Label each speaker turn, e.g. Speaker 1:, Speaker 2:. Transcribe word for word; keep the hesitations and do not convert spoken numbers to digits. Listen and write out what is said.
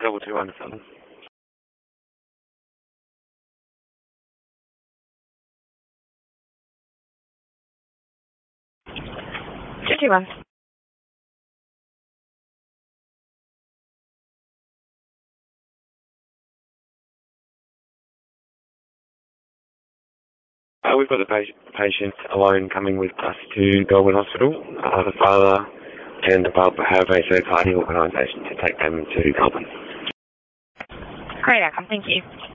Speaker 1: double two one seven.
Speaker 2: Two two one.
Speaker 1: Uh, we've got the patient, patient alone coming with us to Goulburn Hospital. Uh, the father and the pub have a third-party organisation to take them to Goulburn.
Speaker 2: Great outcome, thank you.